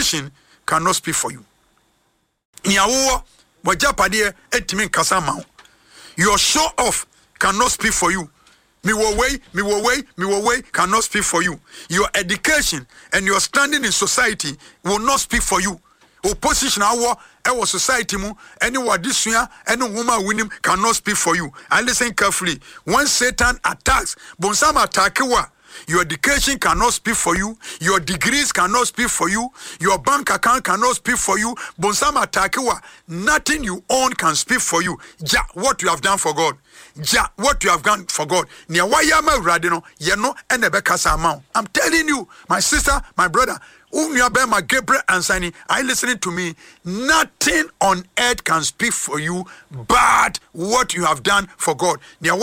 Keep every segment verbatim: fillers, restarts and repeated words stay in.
Opposition cannot speak for you. Niawo wajapade etimi nkasa ma. Your show off cannot speak for you. Me wo way, me wo way, me wo way cannot speak for you. Your education and your standing in society will not speak for you. Opposition awo ewo society mu any wadisua any woman winim cannot speak for you. And listen carefully. When Satan attacks, bonsam attack wa. Your education cannot speak for you. Your degrees cannot speak for you. Your bank account cannot speak for you. Bonsama takewa, nothing you own can speak for you. Ja, what you have done for God. Ja, what you have done for God. Nia wayama radino, yeno enebeka samao. I'm telling you, my sister, my brother, my Gabriel Ansani, are you listening to me? Nothing on earth can speak for you but what you have done for God. Job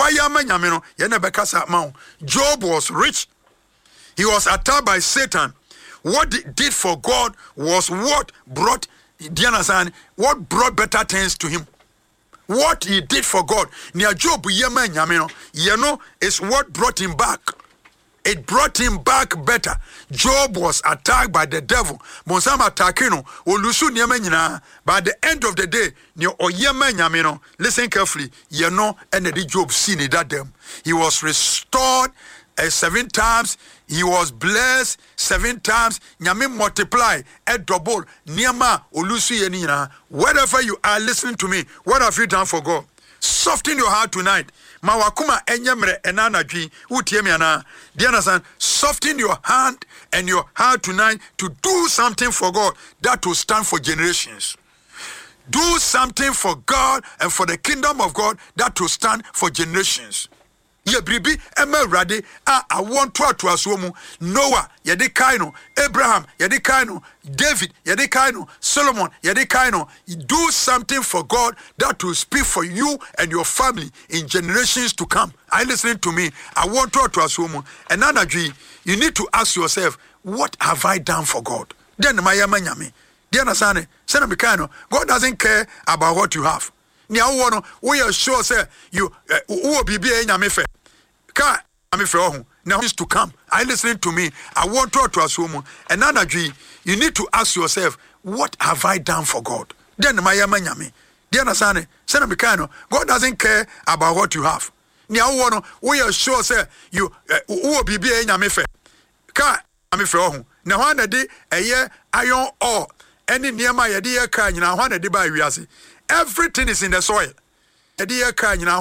was rich. He was attacked by Satan. What he did for God was what brought what brought better things to him. What he did for God. Job is what brought him back. It brought him back better. Job was attacked by the devil. Bonsam attackino, olusu niema nyina. By the end of the day, ni oyema nyamino. Listen carefully. You know, and the Job seen it that them. He was restored uh, seven times. He was blessed seven times. Nyame multiply a double. Niema olusu yenina. Wherever you are listening to me, what have you done for God? Soften your heart tonight. Mawakuma enyemre enana dwi utiemi ana. Diana, soften your hand and your heart tonight to do something for God that will stand for generations. Do something for God and for the kingdom of God that will stand for generations. Ye bribi eme rade a awon to ato asomu. Noah yede kaino, Abraham yede kaino, David yede kaino, Solomon yede kaino. Do something for God that will speak for you and your family in generations to come. Are you listening to me? I want to ato asomu. And anadwi, you need to ask yourself, what have I done for God? Then my nyame. Do you understand? God doesn't care about what you have. Ni awono we are sure say you wo bibia nyame fe. Ka nyame fe ohun. Now is to come. Are you listening to me? I want to to assume. And anadwi, you need to ask yourself, what have I done for God? Then my nyame. Do you understand? God doesn't care about what you have. Ni awono we are sure say you wo bibia nyame fe. Ka nyame fe ohun. Na hwan de eye iron ore any niema yede ye ka nyina hwan de ba wiase. Everything is in the soil.